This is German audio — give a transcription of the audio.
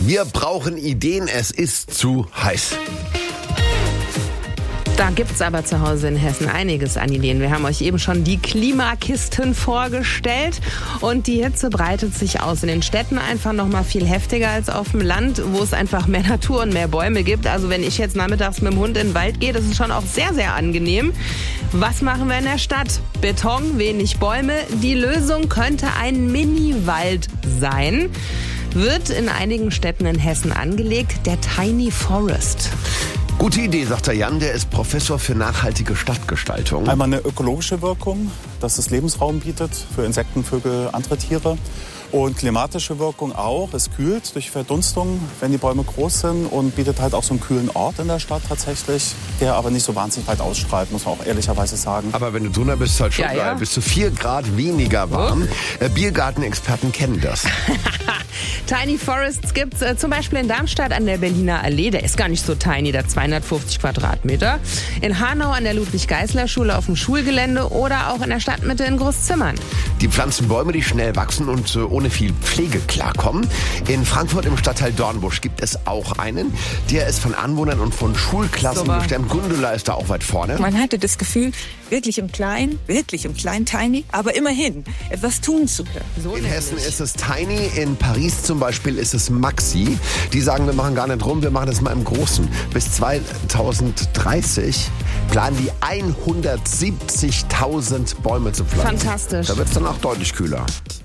Wir brauchen Ideen, es ist zu heiß. Da gibt's aber zu Hause in Hessen einiges an Ideen. Wir haben euch eben schon die Klimakisten vorgestellt und die Hitze breitet sich aus. In den Städten einfach noch mal viel heftiger als auf dem Land, wo es einfach mehr Natur und mehr Bäume gibt. Also wenn ich jetzt nachmittags mit dem Hund in den Wald gehe, das ist schon auch sehr, sehr angenehm. Was machen wir in der Stadt? Beton, wenig Bäume. Die Lösung könnte ein Mini-Wald sein. Wird in einigen Städten in Hessen angelegt, der Tiny Forest. Gute Idee, sagt der Jan, der ist Professor für nachhaltige Stadtgestaltung. Einmal eine ökologische Wirkung, dass es Lebensraum bietet für Insekten, Vögel, andere Tiere. Und klimatische Wirkung auch. Es kühlt durch Verdunstung, wenn die Bäume groß sind, und bietet halt auch so einen kühlen Ort in der Stadt tatsächlich, der aber nicht so wahnsinnig weit ausstrahlt, muss man auch ehrlicherweise sagen. Aber wenn du drunter bist, ist halt schon geil. Bis zu 4 Grad weniger warm. Biergartenexperten kennen das. Tiny Forests gibt's zum Beispiel in Darmstadt an der Berliner Allee. Der ist gar nicht so tiny, der 250 Quadratmeter. In Hanau an der Ludwig-Geisler-Schule auf dem Schulgelände oder auch in der Stadtmitte in Großzimmern. Die pflanzen Bäume, die schnell wachsen und ohne viel Pflege klarkommen. In Frankfurt im Stadtteil Dornbusch gibt es auch einen. Der ist von Anwohnern und von Schulklassen bestimmt. Gundula ist da auch weit vorne. Man hatte das Gefühl, wirklich im Kleinen, tiny, aber immerhin etwas tun zu können. In Hessen ist es tiny, in Paris zum Beispiel ist es maxi. Die sagen, wir machen gar nicht rum, wir machen das mal im Großen. Bis 2030 planen die 170.000 Bäume zu pflanzen. Fantastisch. Da wird es dann auch deutlich kühler.